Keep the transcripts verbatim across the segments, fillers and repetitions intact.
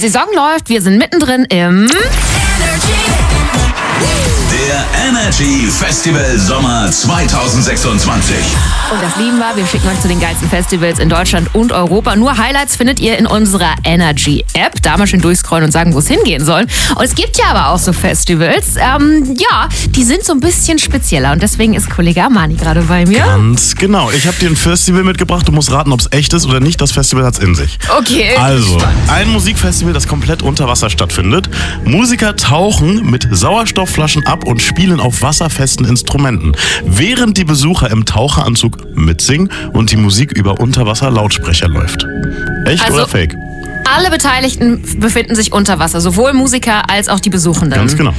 Saison läuft, wir sind mittendrin im Der Energy Festival Sommer zwanzig sechsundzwanzig. Und das lieben wir. Wir schicken euch zu den geilsten Festivals in Deutschland und Europa. Nur Highlights findet ihr in unserer Energy-App. Da mal schön durchscrollen und sagen, wo es hingehen soll. Und es gibt ja aber auch so Festivals, ähm, ja, die sind so ein bisschen spezieller. Und deswegen ist Kollege Armani gerade bei mir. Ganz genau. Ich habe dir ein Festival mitgebracht. Du musst raten, ob es echt ist oder nicht. Das Festival hat es in sich. Okay. Also, ein Musikfestival, das komplett unter Wasser stattfindet. Musiker tauchen mit Sauerstoffflaschen ab und spielen auf wasserfesten Instrumenten, während die Besucher im Taucheranzug mitsingen und die Musik über Unterwasser-Lautsprecher läuft. Echt Also- oder fake? Alle Beteiligten befinden sich unter Wasser, sowohl Musiker als auch die Besuchenden. Ganz genau.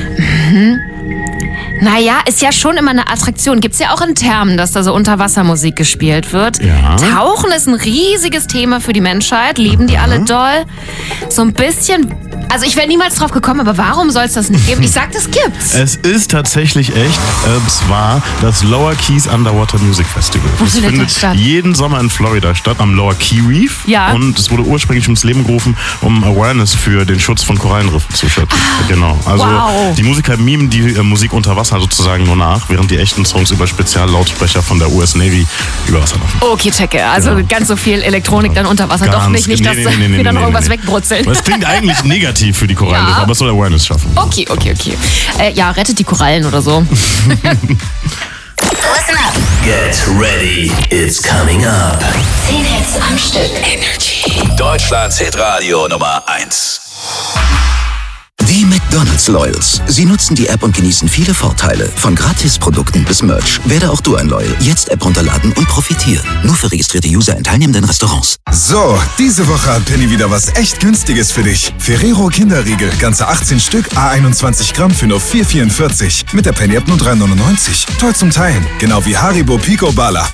Naja, ist ja schon immer eine Attraktion. Gibt's ja auch in Thermen, dass da so Unterwassermusik gespielt wird. Ja. Tauchen ist ein riesiges Thema für die Menschheit. Lieben die alle doll. So ein bisschen... Also ich wäre niemals drauf gekommen, aber warum soll es das nicht geben? Ich sag, das gibt's. Es ist tatsächlich echt. Es war das Lower Keys Underwater Music Festival. Wo Es findet findet das statt? jeden Sommer in Florida statt, am Lower Key Reef. Ja. Und es wurde ursprünglich ins Leben gerufen, um Awareness für den Schutz von Korallenriffen zu schützen. Genau. Also wow. die Musiker mimen die äh, Musik unter Wasser sozusagen nur nach, während die echten Songs über Speziallautsprecher von der U S Navy über Wasser laufen. Okay, checke. Also Genau. ganz so viel Elektronik dann unter Wasser. Doch Ganz- nicht, nicht, dass nee, nee, nee, nee, wieder noch nee, irgendwas nee. wegbrutzeln. Das klingt eigentlich negativ für die Korallenriffe, Ja. aber es soll Awareness schaffen. Okay, okay, okay. Äh, ja, rettet die Korallen oder so. Listen up. Get ready, it's coming up. Zehn Hits am Stück. Energy. Deutschlands Hitradio Nummer eins. Die McDonald's Loyals. Sie nutzen die App und genießen viele Vorteile. Von Gratisprodukten bis Merch. Werde auch du ein Loyal. Jetzt App runterladen und profitiere. Nur für registrierte User in teilnehmenden Restaurants. So, diese Woche hat Penny wieder was echt Günstiges für dich. Ferrero Kinderriegel, ganze achtzehn Stück, a einundzwanzig Gramm für nur vier Euro vierundvierzig. Mit der Penny App nur drei Euro neunundneunzig. Toll zum Teilen, genau wie Haribo Pico Bala.